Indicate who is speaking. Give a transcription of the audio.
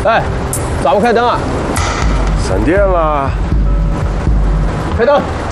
Speaker 1: 哎，咋不开灯啊？
Speaker 2: 闪电了。
Speaker 1: 开灯。